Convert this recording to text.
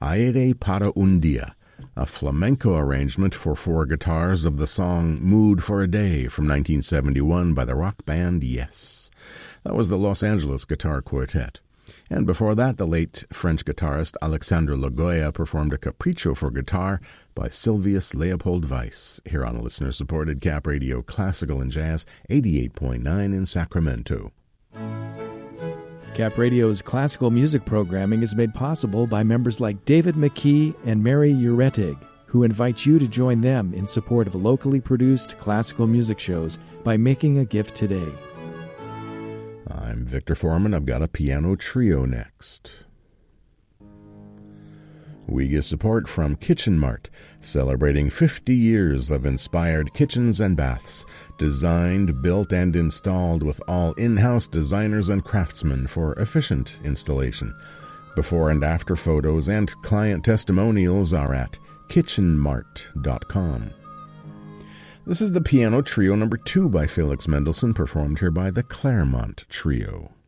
Aire para un Dia, a flamenco arrangement for 4 guitars of the song Mood for a Day from 1971 by the rock band Yes. That was the Los Angeles Guitar Quartet. And before that, the late French guitarist Alexandre Lagoya performed a capriccio for guitar by Silvius Leopold Weiss, here on listener-supported Cap Radio Classical and Jazz 88.9 in Sacramento. Cap Radio's classical music programming is made possible by members like David McKee and Mary Uretig, who invite you to join them in support of locally produced classical music shows by making a gift today. I'm Victor Foreman. I've got a piano trio next. We get support from Kitchen Mart, celebrating 50 years of inspired kitchens and baths, designed, built, and installed with all in-house designers and craftsmen for efficient installation. Before and after photos and client testimonials are at kitchenmart.com. This is the piano trio number 2 by Felix Mendelssohn, performed here by the Claremont Trio.